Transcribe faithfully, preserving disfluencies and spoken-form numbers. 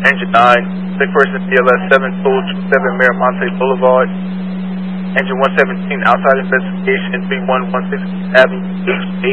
Engine nine, sick person B L S seven two two seven Miramonte Boulevard. Engine one seventeen, outside investigation, three one one six Avenue, H eight.